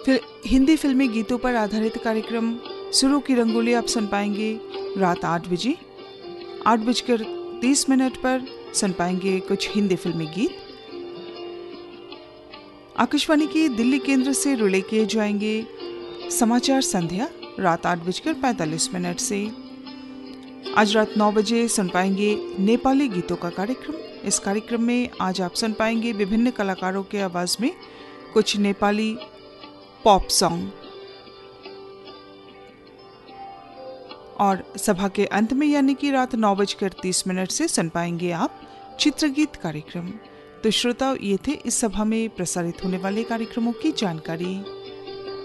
फिर हिंदी फिल्मी गीतों पर आधारित कार्यक्रम सुरों की रंगोली आप सुन पाएंगे रात 8 बजे। 8:30 पर सुन पाएंगे कुछ हिंदी फिल्मी गीत। आकाशवाणी के दिल्ली केंद्र से रिले किए जाएंगे समाचार संध्या रात 8:45 से। आज रात 9 बजे सुन पाएंगे नेपाली गीतों का कार्यक्रम। इस कार्यक्रम में आज आप सुन पाएंगे विभिन्न कलाकारों के आवाज में कुछ नेपाली पॉप सॉन्ग। और सभा के अंत में यानी कि रात 9:30 से सुन पाएंगे आप चित्रगीत कार्यक्रम। तो श्रोताओ, ये थे इस सभा में प्रसारित होने वाले कार्यक्रमों की जानकारी।